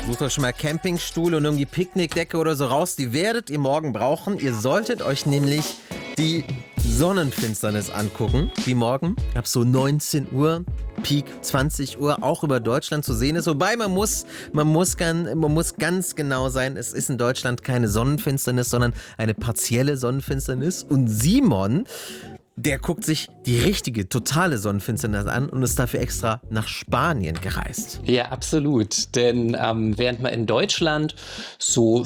Sucht euch schon mal Campingstuhl und irgendwie Picknickdecke oder so raus. Die werdet ihr morgen brauchen. Ihr solltet euch nämlich die Sonnenfinsternis angucken, die morgen ab so 19 Uhr, Peak 20 Uhr auch über Deutschland zu sehen ist. Wobei man muss ganz genau sein, es ist in Deutschland keine Sonnenfinsternis, sondern eine partielle Sonnenfinsternis. Und Simon, der guckt sich die richtige, totale Sonnenfinsternis an und ist dafür extra nach Spanien gereist. Ja, absolut. Denn während man in Deutschland so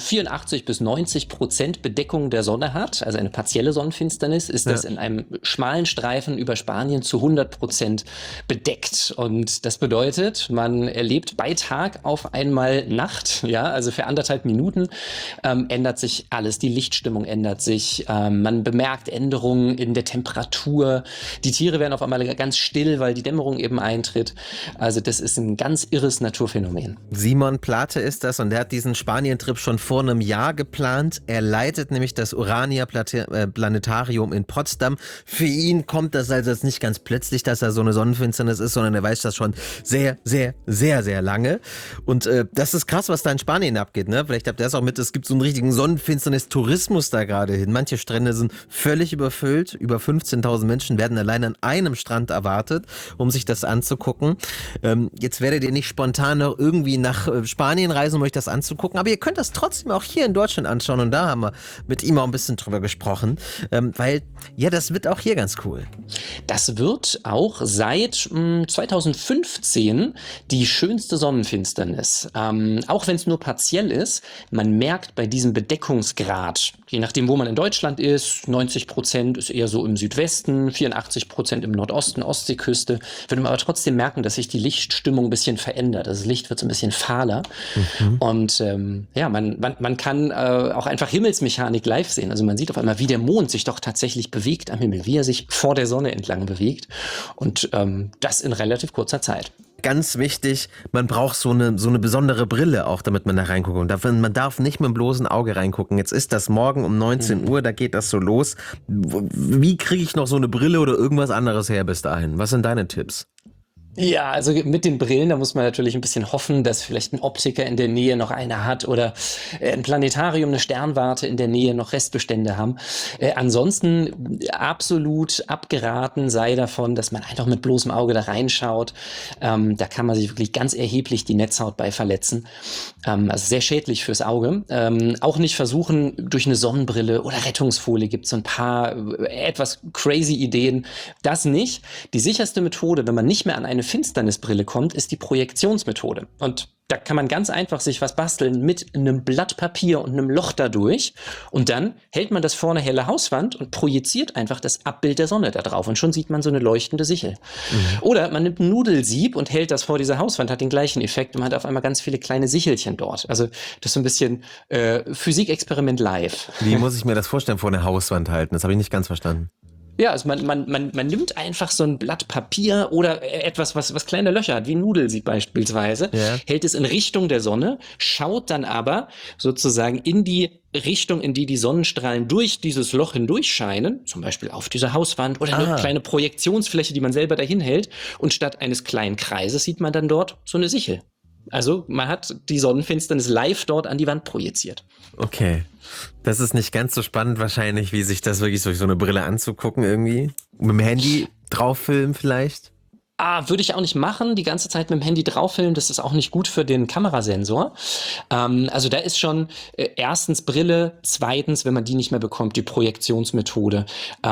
84-90% Bedeckung der Sonne hat, also eine partielle Sonnenfinsternis, ist das in einem schmalen Streifen über Spanien zu 100% bedeckt. Und das bedeutet, man erlebt bei Tag auf einmal Nacht, ja, also für 1,5 Minuten ändert sich alles. Die Lichtstimmung ändert sich, man bemerkt Änderungen in der Temperatur. Die Tiere werden auf einmal ganz still, weil die Dämmerung eben eintritt. Also das ist ein ganz irres Naturphänomen. Simon Plate ist das und er hat diesen Spanien-Trip schon vor einem Jahr geplant. Er leitet nämlich das Urania Planetarium in Potsdam. Für ihn kommt das also jetzt nicht ganz plötzlich, dass er so eine Sonnenfinsternis ist, sondern er weiß das schon sehr, sehr, sehr, sehr lange. Und das ist krass, was da in Spanien abgeht, ne? Vielleicht habt ihr das auch mit, es gibt so einen richtigen Sonnenfinsternis-Tourismus da gerade hin. Manche Strände sind völlig überfüllt, über 15.000 Menschen werden allein an einem Strand erwartet, um sich das anzugucken. Jetzt werdet ihr nicht spontan noch irgendwie nach Spanien reisen, um euch das anzugucken, aber ihr könnt das trotzdem auch hier in Deutschland anschauen und da haben wir mit ihm auch ein bisschen drüber gesprochen, weil, ja, das wird auch hier ganz cool. Das wird auch seit 2015 die schönste Sonnenfinsternis. Auch wenn es nur partiell ist, man merkt bei diesem Bedeckungsgrad, je nachdem, wo man in Deutschland ist, 90% ist eher so im Südwesten, 84% im Nordosten, Ostseeküste, würde man aber trotzdem merken, dass sich die Lichtstimmung ein bisschen verändert. Also das Licht wird so ein bisschen fahler. Und ja, man kann auch einfach Himmelsmechanik live sehen. Also man sieht auf einmal, wie der Mond sich doch tatsächlich bewegt am Himmel, wie er sich vor der Sonne entlang bewegt. Und das in relativ kurzer Zeit. Ganz wichtig, man braucht so eine besondere Brille auch, damit man da reinguckt. Und man darf nicht mit dem bloßen Auge reingucken. Jetzt ist das morgen um 19 Uhr, da geht das so los. Wie kriege ich noch so eine Brille oder irgendwas anderes her bis dahin? Was sind deine Tipps? Ja, also mit den Brillen, da muss man natürlich ein bisschen hoffen, dass vielleicht ein Optiker in der Nähe noch eine hat oder ein Planetarium, eine Sternwarte in der Nähe noch Restbestände haben. Ansonsten absolut abgeraten sei davon, dass man einfach mit bloßem Auge da reinschaut. Da kann man sich wirklich ganz erheblich die Netzhaut bei verletzen. Also sehr schädlich fürs Auge. Auch nicht versuchen, durch eine Sonnenbrille oder Rettungsfolie, gibt es so ein paar etwas crazy Ideen. Das nicht. Die sicherste Methode, wenn man nicht mehr an eine Finsternisbrille kommt, ist die Projektionsmethode. Und da kann man ganz einfach sich was basteln mit einem Blatt Papier und einem Loch dadurch. Und dann hält man das vor eine helle Hauswand und projiziert einfach das Abbild der Sonne da drauf. Und schon sieht man so eine leuchtende Sichel. Oder man nimmt ein Nudelsieb und hält das vor diese Hauswand, hat den gleichen Effekt und man hat auf einmal ganz viele kleine Sichelchen dort. Also das ist so ein bisschen Physikexperiment live. Wie muss ich mir das vorstellen, vor einer Hauswand halten? Das habe ich nicht ganz verstanden. Ja, also man nimmt einfach so ein Blatt Papier oder etwas, was kleine Löcher hat, wie ein Nudelsieb beispielsweise, hält es in Richtung der Sonne, schaut dann aber sozusagen in die Richtung, in die die Sonnenstrahlen durch dieses Loch hindurch scheinen, zum Beispiel auf diese Hauswand oder eine kleine Projektionsfläche, die man selber dahin hält, und statt eines kleinen Kreises sieht man dann dort so eine Sichel. Also man hat die Sonnenfinsternis live dort an die Wand projiziert. Okay. Das ist nicht ganz so spannend wahrscheinlich, wie sich das wirklich durch so eine Brille anzugucken irgendwie. Mit dem Handy drauf filmen vielleicht. Würde ich auch nicht machen, die ganze Zeit mit dem Handy drauffilmen, das ist auch nicht gut für den Kamerasensor. Also da ist schon erstens Brille, zweitens, wenn man die nicht mehr bekommt, die Projektionsmethode,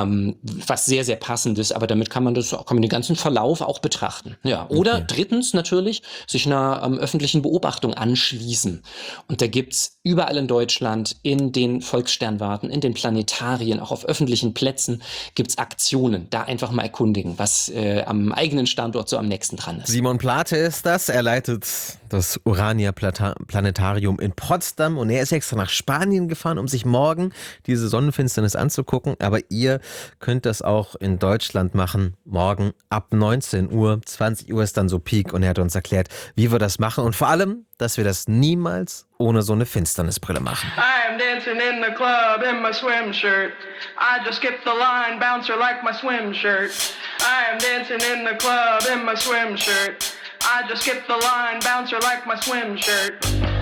was sehr, sehr passend ist, aber damit kann man den ganzen Verlauf auch betrachten. Ja. Oder drittens natürlich, sich einer öffentlichen Beobachtung anschließen. Und da gibt's überall in Deutschland, in den Volkssternwarten, in den Planetarien, auch auf öffentlichen Plätzen, gibt's Aktionen. Da einfach mal erkundigen, was am eigenen Standort so am nächsten dran ist. Simon Plate ist das. Er leitet das Urania Planetarium in Potsdam und er ist extra nach Spanien gefahren, um sich morgen diese Sonnenfinsternis anzugucken. Aber ihr könnt das auch in Deutschland machen. Morgen ab 19 Uhr, 20 Uhr ist dann so Peak und er hat uns erklärt, wie wir das machen und vor allem, dass wir das niemals ohne so eine Finsternisbrille machen. I am dancing in the club in my swim shirt. I just skipped the line, bouncer like my swim shirt. I am dancing in the club in my swim shirt. I just skipped the line, bouncer like my swim shirt.